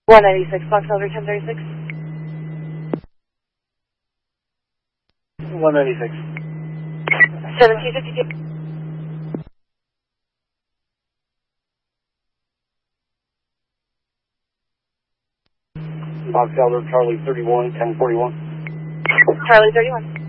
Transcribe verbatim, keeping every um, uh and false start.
one ninety-six, Fox Elder ten thirty-six. one ninety-six. seventeen fifty-two. Fox Elder Charlie thirty-one, ten forty-one. Charlie thirty-one.